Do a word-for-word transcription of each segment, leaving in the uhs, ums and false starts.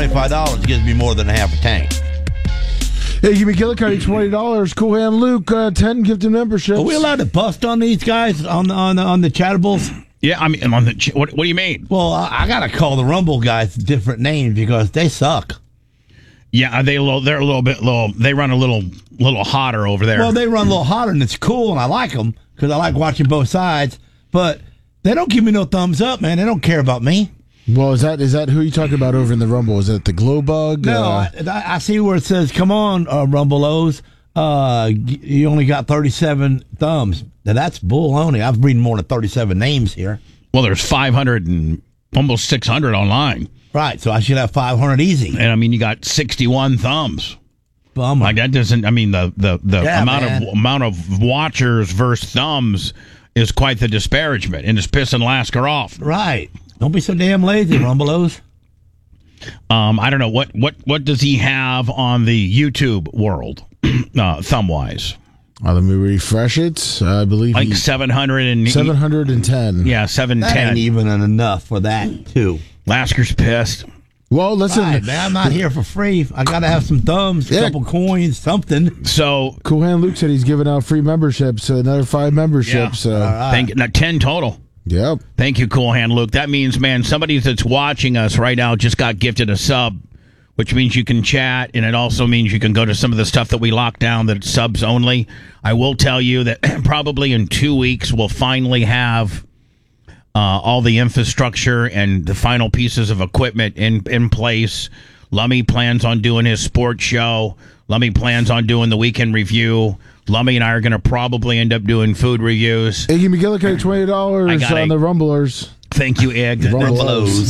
twenty-five dollars gives me more than a half a tank. Hey, Iggy McGillicuddy, twenty dollars. Cool Hand Luke, uh, ten gifted memberships. Are we allowed to bust on these guys on the, on the, on the chattables? Yeah, I mean, on the ch- what, what do you mean? Well, I, I got to call the Rumble guys different names because they suck. Yeah, are they a little, they're a little bit little. They run a little little hotter over there. Well, they run a little hotter, and it's cool, and I like them because I like watching both sides. But they don't give me no thumbs up, man. They don't care about me. Well, is that is that who you talking about over in the Rumble? Is that the Glow Bug? No, Uh, I, I see where it says, "Come on, uh, Rumble-O's. Uh, you only got thirty-seven thumbs." Now that's bull-oney. I've read more than thirty-seven names here. Well, there's five hundred and almost six hundred online. Right, so I should have five hundred easy. And I mean, you got sixty-one thumbs. Bummer. Like that doesn't. I mean, the the, the Yeah, amount man. of amount of watchers versus thumbs is quite the disparagement, and it's pissing Lasker off. Right. Don't be so damn lazy, Rumble-O's. Um, I don't know what what what does he have on the YouTube world, uh, thumb wise? uh, let me refresh it. I believe Like he- seven hundred and seven hundred ten. yeah, seven That ten. ain't even enough for that, too. Lasker's pissed. Well, listen. Right, man, I'm not here for free. I got to have some thumbs, a Yeah. couple coins, something. So Cool Hand Luke said he's giving out free memberships, another five memberships. Yeah. Uh, right. thank no, ten total. Yep. Thank you, Cool Hand Luke. That means, man, somebody that's watching us right now just got gifted a sub, which means you can chat, and it also means you can go to some of the stuff that we locked down that's subs only. I will tell you that probably in two weeks we'll finally have uh, all the infrastructure and the final pieces of equipment in, in place. Lummy plans on doing his sports show. Lummy plans on doing the weekend review. Lummy and I are going to probably end up doing food reviews. Iggy McGillicuddy, twenty I dollars got on a- the Rumblers. Thank you, Egg. Rumble-O's.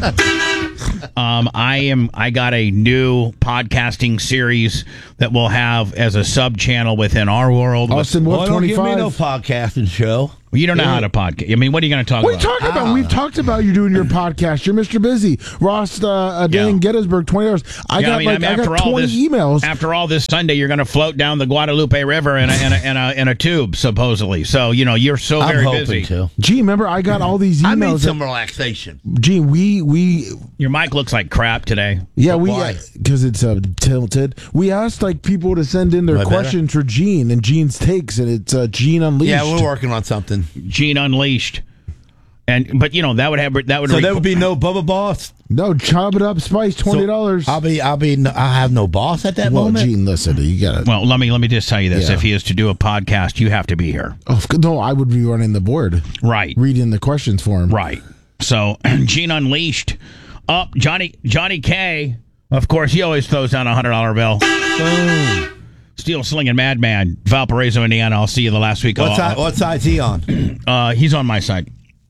Um, I am. I got a new podcasting series that we'll have as a sub channel within our world. Austin Well, Wolf, don't give me no twenty-five. podcasting show. You don't know how to podcast. I mean, what are you going to talk What are you about? talking about? We've talked about you doing your podcast. You're Mister Busy. Ross uh, Dan Yeah. Gettysburg, twenty dollars. I Yeah, got I mean, like I mean, I after got all twenty this, emails. After all this Sunday, you're going to float down the Guadalupe River in a in a in a, in a tube, supposedly. So you know you're so I'm very hoping busy. to. Gee, remember I got all these I need emails. some relaxation. Gee, we we Your mic looks like crap today. yeah we why? because it's uh, tilted. We asked like people to send in their Am I better? questions for Gene and Gene's takes, and it's uh, Gene Unleashed. Yeah, we're working on something. Gene Unleashed, and but you know that would have that would So requ- there would be no Bubba Boss. No, chop it up, spice, twenty dollars. I'll be, I'll be, I have no boss at that well, moment. Gene, listen, you got it. Well, let me let me just tell you this: Yeah. if he is to do a podcast, you have to be here. Oh, no, I would be running the board, Right. reading the questions for him. Right. So Gene Unleashed. Up Johnny Johnny K. Of course, he always throws down a hundred dollar bill. Boom. Steel slinging madman, Valparaiso, Indiana. I'll see you the last week. What Uh, side? What side's he on? Uh, he's on my side.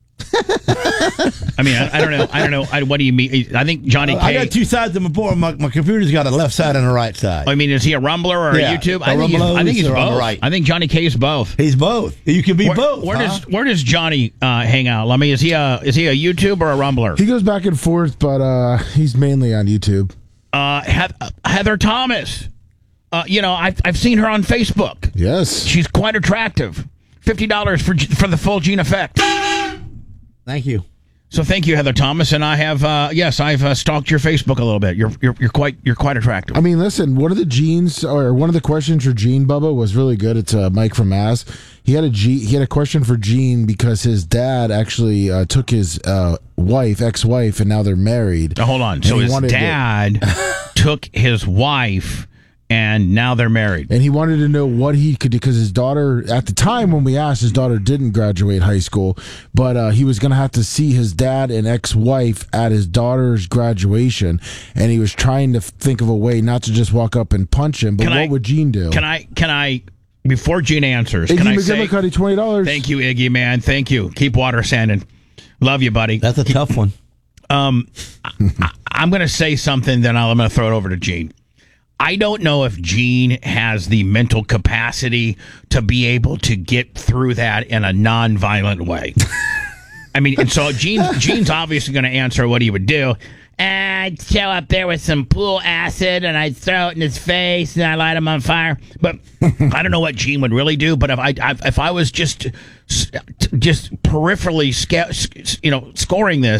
I mean, I, I don't know. I don't know. I, what do you mean? I think Johnny K. I got two sides of my board. My, my computer's got a left side and a right side. I mean, is he a Rumbler or Yeah, a YouTube? a I think, he's, I think he's Rumbler both. on the right. I think Johnny K is both. He's both. You can be Where, both. where huh? does where does Johnny uh, hang out? Let me. Is he a is he a YouTube or a Rumbler? He goes back and forth, but uh, he's mainly on YouTube. Uh, Heath- Heather Thomas. Uh, you know, I've I've seen her on Facebook. Yes. She's quite attractive. Fifty dollars for for the full Gene effect. Thank you. So thank you, Heather Thomas, and I have uh, yes, I've uh, stalked your Facebook a little bit. You're you're you're quite you're quite attractive. I mean, listen, one of the genes or one of the questions for Gene Bubba was really good. It's uh, Mike from Mass. He had a G, he had a question for Gene because his dad actually uh, took his uh, wife, ex-wife, and now they're married. Now, hold on. And So he his wanted to- dad took his wife, and now they're married. And he wanted to know what he could do because his daughter, at the time when we asked, his daughter didn't graduate high school, but uh, he was going to have to see his dad and ex-wife at his daughter's graduation, and he was trying to think of a way not to just walk up and punch him. But Can what I- would Gene do? Can I? Can I? Before Gene answers, can I Iggy say McGillicuddy, twenty dollars. thank you, Iggy man? Thank you. Keep water sanding. Love you, buddy. That's a tough one. Um, I, I'm going to say something, then I'm going to throw it over to Gene. I don't know if Gene has the mental capacity to be able to get through that in a non-violent way. I mean, and so Gene, Gene's obviously going to answer what he would do. I'd show up there with some pool acid and I'd throw it in his face and I'd light him on fire. But I don't know what Gene would really do. But if I, I if I was just just peripherally, sca- you know, scoring this,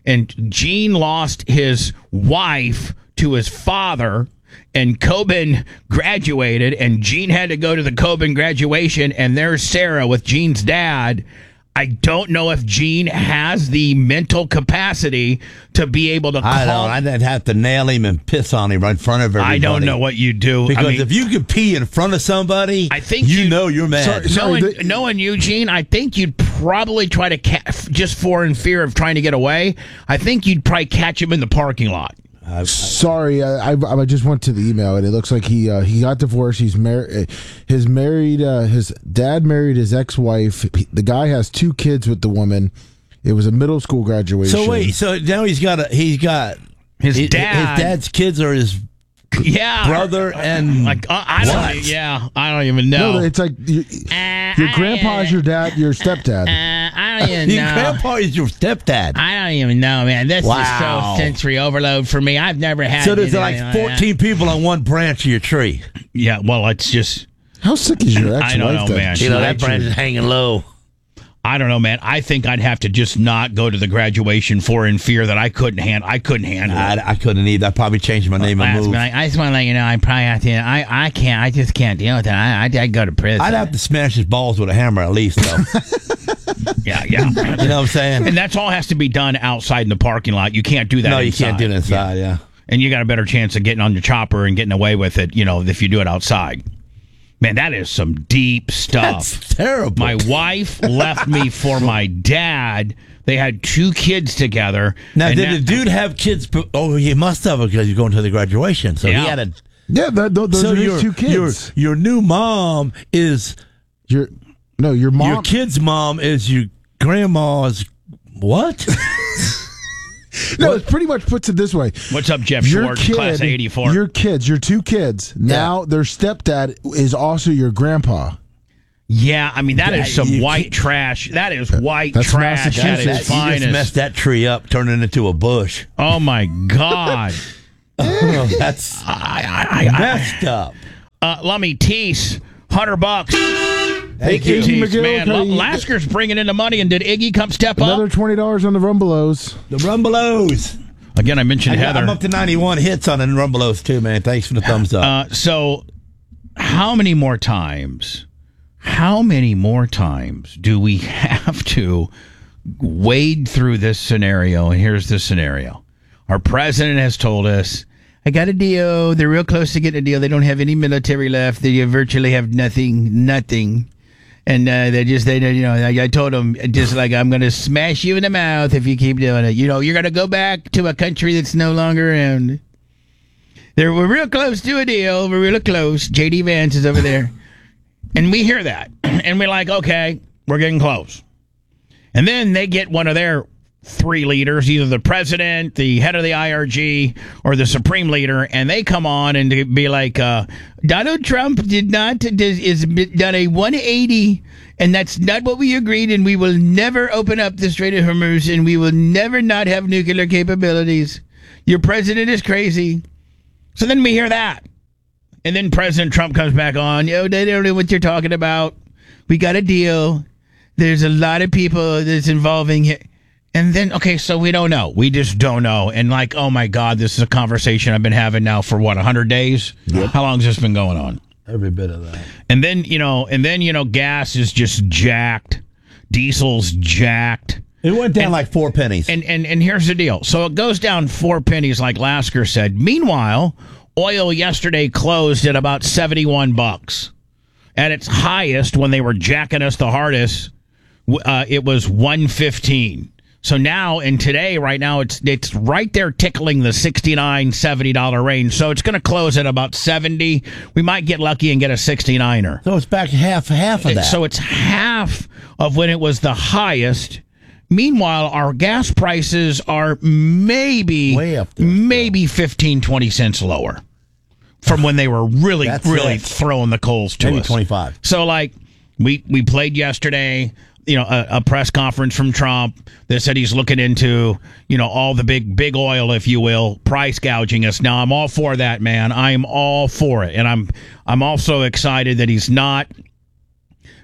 and Gene lost his wife to his father, and Coben graduated, and Gene had to go to the Coben graduation, and there's Sarah with Gene's dad. I don't know if Gene has the mental capacity to be able to call. I don't. I'd have to nail him and piss on him right in front of everybody. I don't know what you do. Because I mean, if you could pee in front of somebody, I think you you- know you're mad. Sorry, sorry, knowing, the- knowing you, Gene, I think you'd probably try to ca- just for in fear of trying to get away. I think you'd probably catch him in the parking lot. Sorry, I, I I just went to the email and it looks like he uh, he got divorced. He's married. His married. Uh, his dad married his ex-wife. The guy has two kids with the woman. It was a middle school graduation. So wait, so now he's got a he's got His his, dad- his dad's kids are his Yeah, brother and like uh, I don't. what? Yeah, I don't even know. No, it's like you, Uh, your I- grandpa's your dad, your stepdad. Uh, I don't even Your know. grandpa is your stepdad. I don't even know, man. This Wow. is so sensory overload for me. I've never had. So there's anything like that. fourteen people on one branch of your tree. Yeah, well, it's just. How sick is your ex-wife? I don't know, then? man. You know, that Actually- branch is hanging low. I don't know, man. I think I'd have to just not go to the graduation for in fear that I couldn't handle. I couldn't handle it. I, I couldn't either. I'd probably change my name and Last move. minute, I just want to let you know, I probably have to. I, I can't. I just can't deal with that. I, I, I'd go to prison. I'd have to smash his balls with a hammer at least, though. Yeah, yeah. You know what I'm saying? And that's all has to be done outside in the parking lot. You can't do that. No, you inside. can't do it inside, yeah. And you got a better chance of getting on your chopper and getting away with it, you know, if you do it outside. Man, that is some deep stuff. That's terrible. My wife left me for my dad. They had two kids together. Now, and did that- the dude have kids? pro- Oh, he must have because he's going to the graduation. So Yeah. he had a. Yeah, that, those So are his your, two kids. your your new mom is Your no, your mom. your kid's mom is your grandma's what? No, it pretty much puts it this way. What's up, Jeff Your Schwartz, kid, class of eighty-four? your kids, your two kids. Now their stepdad is also your grandpa. Yeah, I mean, that Yeah, is some you white can't- trash. That is white That's trash. That Massachusetts. is That, you just finest. messed that tree up, turning it into a bush. Oh, my God. Oh, that's I, I, I, messed up. uh, Lummy Tease, one hundred bucks. Thank you. Tease, McGill, man. can L- you- Lasker's bringing in the money, and did Iggy come step Another up? twenty dollars on the Rumbelows. The Rumbelows. Again, I mentioned I got- Heather. I'm up to ninety-one hits on the Rumbelows too, man. Thanks for the thumbs up. Uh, so, how many more times? How many more times do we have to wade through this scenario? And here's the scenario: our president has told us, "I got a deal. They're real close to getting a deal. They don't have any military left. They virtually have nothing, nothing." And uh, they just, they, you know, I, I told them just like, I'm going to smash you in the mouth if you keep doing it. You know, you're going to go back to a country that's no longer around. They're, we're real close to a deal. We're real close. J D Vance is over there. And we hear that. And we're like, okay, we're getting close. And then they get one of their three leaders, either the president, the head of the I R G, or the supreme leader, and they come on and be like, uh, Donald Trump did not, does, is done a one eighty, and that's not what we agreed, and we will never open up the Strait of Hormuz, and we will never not have nuclear capabilities. Your president is crazy. So then we hear that. And then President Trump comes back on, yo, they don't know what you're talking about. We got a deal. There's a lot of people that's involving here. And then, okay, so we don't know. We just don't know. And like, oh my God, this is a conversation I've been having now for what, one hundred days? Yep. How long has this been going on? Every bit of that. And then, you know, and then, you know, gas is just jacked. Diesel's jacked. It went down And- like four pennies. And, and, and here's the deal. So it goes down four pennies, like Lasker said. Meanwhile, oil yesterday closed at about seventy-one bucks. At its highest, when they were jacking us the hardest, uh, it was one fifteen. So now and today, right now, it's it's right there tickling the sixty-nine, seventy dollars range. So it's going to close at about seventy. We might get lucky and get a sixty-niner. so it's back half half of that. So it's half of when it was the highest. Meanwhile, our gas prices are maybe Way up there, maybe fifteen, twenty cents lower from when they were really, That's really it. throwing the coals to maybe us. twenty-five. So, like, we, we played yesterday, you know, a, a press conference from Trump that said he's looking into, you know, all the big, big oil, if you will, price gouging us. Now, I'm all for that, man. I'm all for it. And I'm, I'm also excited that he's not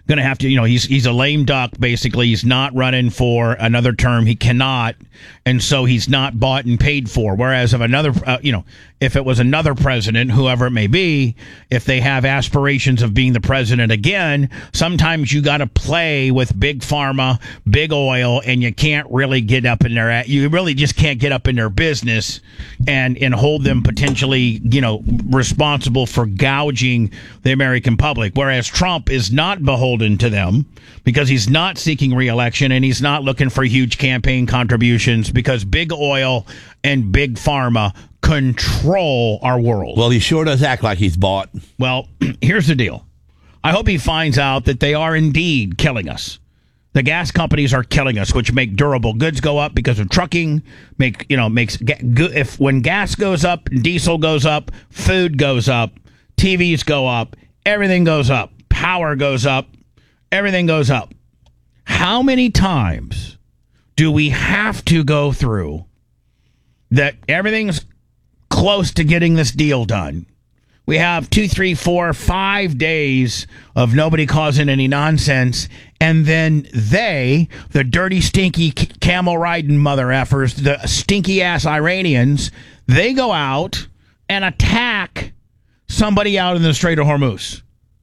going to have to, you know, he's he's a lame duck, basically. He's not running for another term. He cannot. And so he's not bought and paid for. Whereas if another, uh, you know, if it was another president, whoever it may be, if they have aspirations of being the president again, sometimes you got to play with big pharma, big oil, and you can't really get up in their, you really just can't get up in their business and, and hold them potentially, you know, responsible for gouging the American public. Whereas Trump is not beholden to them because he's not seeking re-election and he's not looking for huge campaign contributions because big oil and big pharma control our world. Well, he sure does act like he's bought. Well, here's the deal. I hope he finds out that they are indeed killing us. The gas companies are killing us, which make durable goods go up because of trucking. Make you know makes if when gas goes up, diesel goes up, food goes up, T Vs go up, everything goes up, power goes up, everything goes up. How many times do we have to go through that everything's close to getting this deal done? We have two, three, four, five days of nobody causing any nonsense. And then they, the dirty, stinky camel riding mother effers, the stinky ass Iranians, they go out and attack somebody out in the Strait of Hormuz.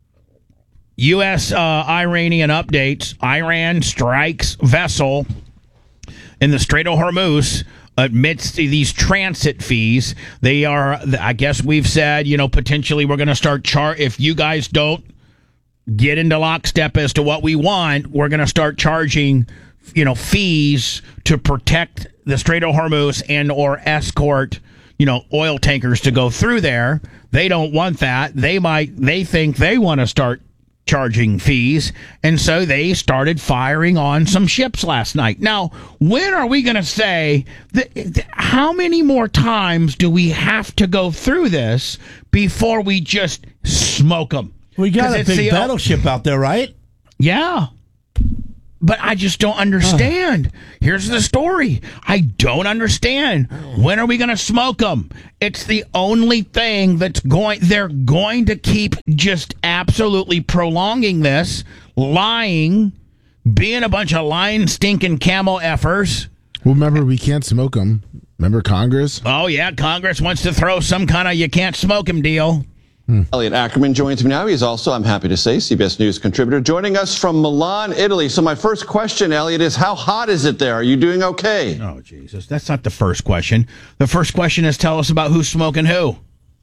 U S uh, Iranian updates. Iran strikes vessel in the Strait of Hormuz amidst these transit fees. They are, I guess we've said, you know, potentially we're going to start char. If you guys don't get into lockstep as to what we want, we're going to start charging, you know, fees to protect the Strait of Hormuz and or escort, you know, oil tankers to go through there. They don't want that. They might, they think they want to start charging fees, and so they started firing on some ships last night. Now, when are we going to say that, th- how many more times do we have to go through this before we just smoke them? We got a big the, battleship out there, right? Yeah. But I just don't understand. Here's the story. I don't understand. When are we going to smoke them? It's the only thing that's going... They're going to keep just absolutely prolonging this, lying, being a bunch of lying, stinking camel effers. Well, remember, we can't smoke them. Remember Congress? Oh, yeah. Congress wants to throw some kind of you can't smoke him deal. Hmm. Elliot Ackerman joins me now. He's also, I'm happy to say, C B S News contributor, joining us from Milan, Italy. So my first question, Elliot, is how hot is it there? Are you doing okay? Oh, Jesus. That's not the first question. The first question is tell us about who's smoking who.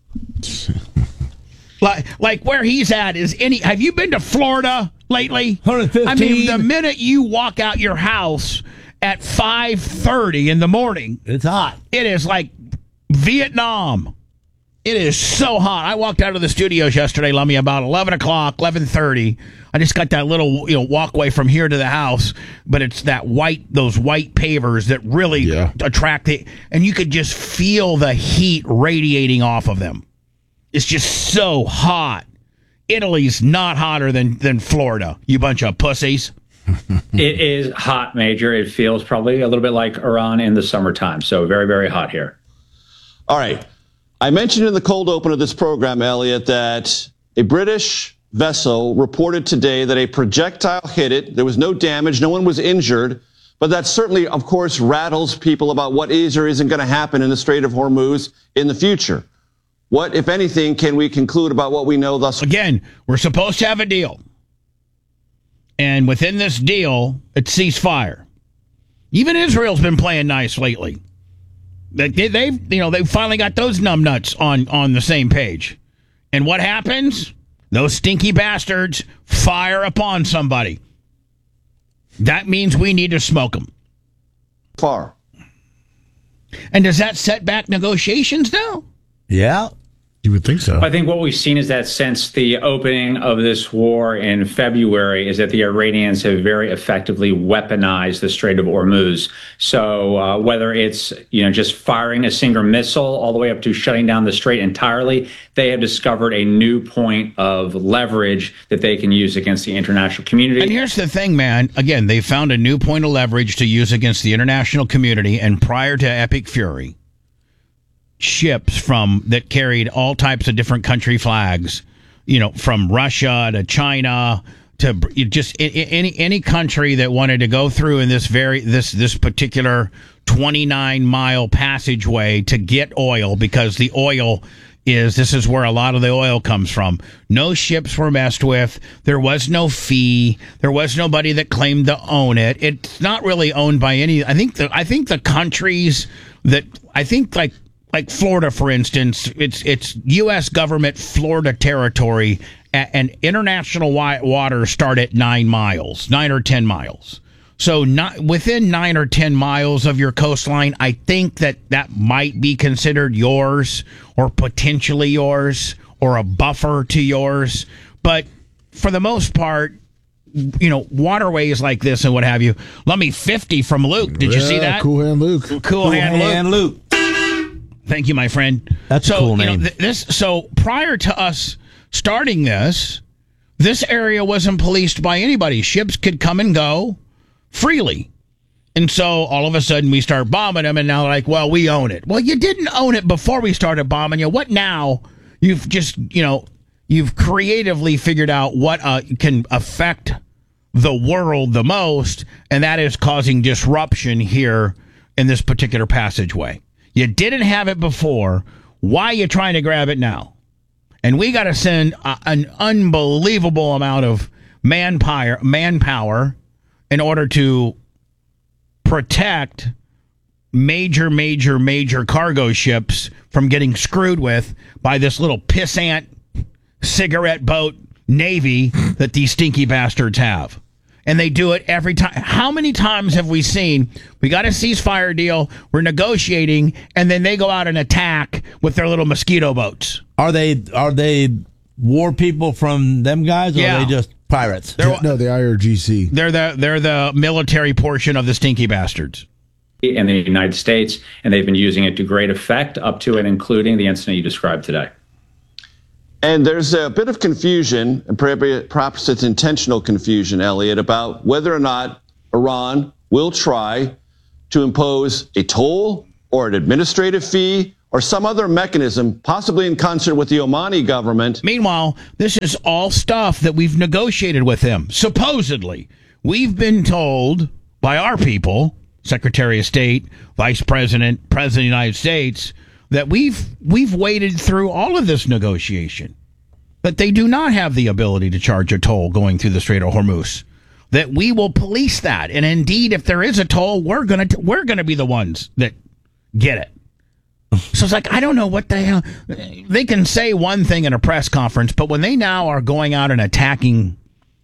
like, like where he's at is any... Have you been to Florida lately? one hundred fifteen. I mean, the minute you walk out your house at five thirty in the morning... It's hot. It is like Vietnam. It is so hot. I walked out of the studios yesterday, Lummy, about eleven o'clock, eleven thirty. I just got that little, you know, walkway from here to the house, but it's that white, those white pavers that really yeah. attract the, and you could just feel the heat radiating off of them. It's just so hot. Italy's not hotter than, than Florida, you bunch of pussies. It is hot, Major. It feels probably a little bit like Iran in the summertime. So very, very hot here. All right. I mentioned in the cold open of this program, Elliot, that a British vessel reported today that a projectile hit it. There was no damage. No one was injured. But that certainly, of course, rattles people about what is or isn't going to happen in the Strait of Hormuz in the future. What, if anything, can we conclude about what we know thus far? Again, we're supposed to have a deal. And within this deal, it's ceasefire. Even Israel's been playing nice lately. They, they've, you know, they've finally got those numbnuts on, on the same page. And what happens? Those stinky bastards fire upon somebody. That means we need to smoke them. Far. And does that set back negotiations now? Yeah. You would think so. I think what we've seen is that since the opening of this war in February is that the Iranians have very effectively weaponized the Strait of Hormuz. So uh, whether it's, you know, just firing a single missile all the way up to shutting down the strait entirely, they have discovered a new point of leverage that they can use against the international community. And here's the thing, man. Again, they found a new point of leverage to use against the international community. And prior to Epic Fury, ships from that carried all types of different country flags, you know, from Russia to China to you just i- i- any any country that wanted to go through in this very this this particular twenty-nine mile passageway to get oil, because the oil is this is where a lot of the oil comes from. No ships were messed with. There was no fee. There was nobody that claimed to own it. It's not really owned by any. I think the I think the countries that I think like like Florida, for instance, it's it's U S government Florida territory, and international waters start at nine miles, nine or ten miles. So not within nine or ten miles of your coastline, I think that that might be considered yours or potentially yours or a buffer to yours. But for the most part, you know, waterways like this and what have you. Let me fifty from Luke. Did you Yeah, see that? Cool Hand Luke. Cool, Cool hand, Hand Luke. Luke. Thank you, my friend. That's a so, cool you know, name. th- this so prior to us starting this, this area wasn't policed by anybody. Ships could come and go freely. And so all of a sudden we start bombing them, and now like, well, we own it. Well, you didn't own it before we started bombing you. What now? You've just, you know, you've creatively figured out what uh, can affect the world the most, and that is causing disruption here in this particular passageway. You didn't have it before. Why are you trying to grab it now? And we got to send a, an unbelievable amount of manpower, manpower in order to protect major, major, major cargo ships from getting screwed with by this little pissant cigarette boat navy that these stinky bastards have. And they do it every time. How many times have we seen, we got a ceasefire deal, we're negotiating, and then they go out and attack with their little mosquito boats? Are they are they war people from them guys, or Yeah. are they just pirates? They're, No, the I R G C. they're the they're the military portion of the stinky bastards. In the United States, and they've been using it to great effect up to and including the incident you described today. And there's a bit of confusion, and perhaps it's intentional confusion, Elliot, about whether or not Iran will try to impose a toll or an administrative fee or some other mechanism, possibly in concert with the Omani government. Meanwhile, this is all stuff that we've negotiated with them. Supposedly, we've been told by our people, Secretary of State, Vice President, President of the United States, that we've we've waded through all of this negotiation, that they do not have the ability to charge a toll going through the Strait of Hormuz, that we will police that, and indeed, if there is a toll, we're gonna we're gonna be the ones that get it. So it's like, I don't know what the hell. They can say one thing in a press conference, but when they now are going out and attacking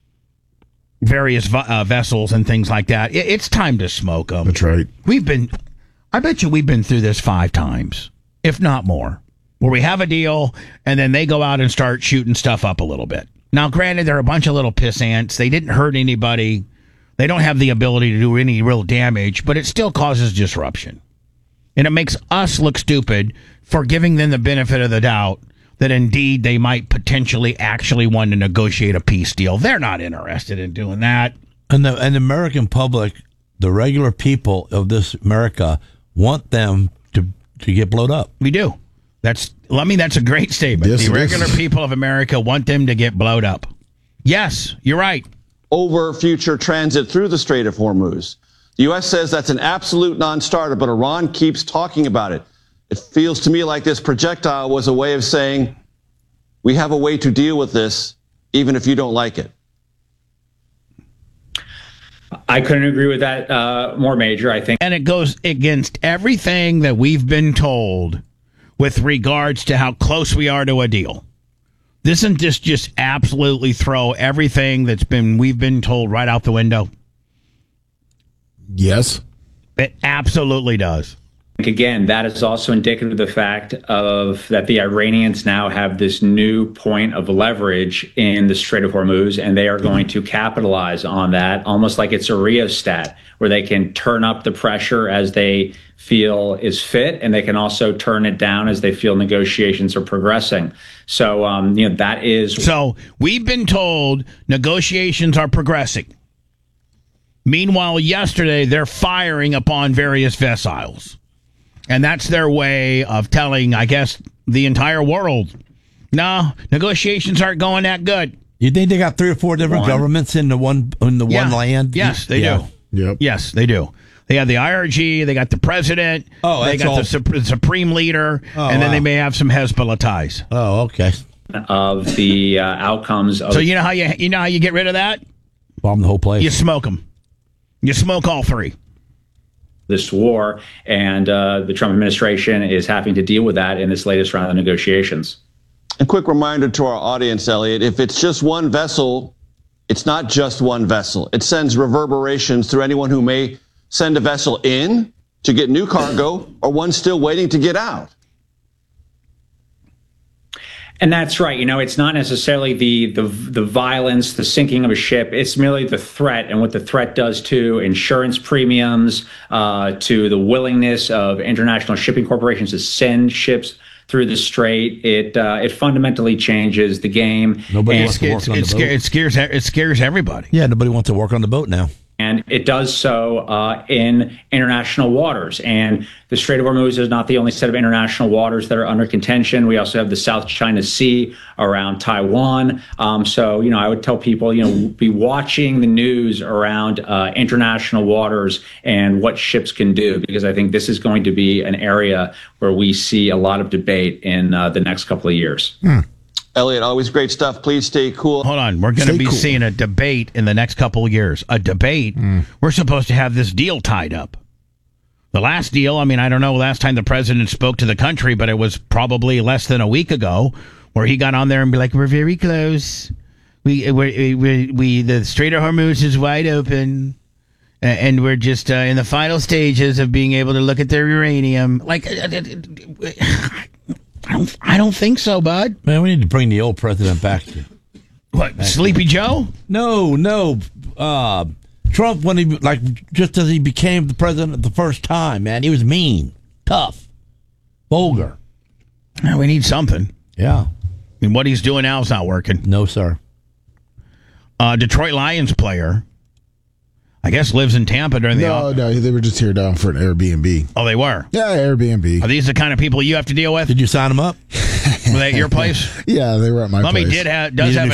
various uh, vessels and things like that, it, it's time to smoke them. That's right. We've been, I bet you we've been through this five times, if not more, where we have a deal and then they go out and start shooting stuff up a little bit. Now, granted, they're a bunch of little piss ants. They didn't hurt anybody. They don't have the ability to do any real damage, but it still causes disruption. And it makes us look stupid for giving them the benefit of the doubt that indeed they might potentially actually want to negotiate a peace deal. They're not interested in doing that. And the and the American public, the regular people of this America, want them to to get blowed up. We do. That's, I mean, that's a great statement. Yes, the it regular is. people of America want them to get blowed up. Yes, you're right. Over future transit through the Strait of Hormuz. The U S says that's an absolute non-starter, but Iran keeps talking about it. It feels to me like this projectile was a way of saying, we have a way to deal with this, even if you don't like it. I couldn't agree with that uh, more, Major. I think And it goes against everything that we've been told with regards to how close we are to a deal. Doesn't this just absolutely throw everything that's been we've been told right out the window? Yes. It absolutely does. again, that is also indicative of the fact of that the Iranians now have this new point of leverage in the Strait of Hormuz, and they are going to capitalize on that, almost like it's a rheostat, where they can turn up the pressure as they feel is fit, and they can also turn it down as they feel negotiations are progressing. So, um, you know, that is. So we've been told negotiations are progressing. Meanwhile, yesterday, they're firing upon various vessels. And that's their way of telling, I guess, the entire world, no, negotiations aren't going that good. You think they got three or four different One. governments in the one in the Yeah. one land? Yes, they Yeah. do. Yep. Yes, they do. They have the I R G, they got the president, Oh, they that's got all- the sup- supreme leader, Oh, and then wow. they may have some Hezbollah ties. Oh, okay. Of the uh, outcomes of So you know how you you know how you get rid of that? Bomb the whole place. You smoke them. You smoke all three. this war, and uh, the Trump administration is having to deal with that in this latest round of negotiations. A quick reminder to our audience, Elliot, if it's just one vessel, it's not just one vessel. It sends reverberations through anyone who may send a vessel in to get new cargo or one still waiting to get out. And that's right. You know, it's not necessarily the, the the violence, the sinking of a ship. It's merely the threat and what the threat does to insurance premiums, uh, to the willingness of international shipping corporations to send ships through the strait. It uh, it fundamentally changes the game. Nobody And- wants to work It's, on it, the boat. scares, it scares it scares everybody. Yeah, nobody wants to work on the boat now. And it does so uh, in international waters. And the Strait of Hormuz is not the only set of international waters that are under contention. We also have the South China Sea around Taiwan. Um, so, you know, I would tell people, you know, be watching the news around uh, international waters and what ships can do, because I think this is going to be an area where we see a lot of debate in uh, the next couple of years. Hmm. Elliot, always great stuff. Please stay cool. Hold on, we're going to Stay be cool. seeing a debate in the next couple of years. A debate. We're supposed to have this deal tied up. The last deal, I mean, I don't know last time the president spoke to the country, but it was probably less than a week ago, where he got on there and be like, "We're very close. We we we, we the Strait of Hormuz is wide open, a- and we're just uh, in the final stages of being able to look at their uranium." Like, I don't, I don't think so, bud. Man, we need to bring the old president back to. What, Sleepy Joe? No, no. Uh, Trump, when he, like, just as he became the president the first time, man, he was mean, tough, vulgar. Yeah, we need something. Yeah. I mean, what he's doing now is not working. No, sir. Uh, Detroit Lions player, I guess, lives in Tampa during the No, off. no, they were just here down for an Airbnb. Oh, they were. Yeah, Airbnb. Are these the kind of people you have to deal with? Did you sign him up? Were they at your place? Yeah, they were at my Lummy place. did have does Need a have new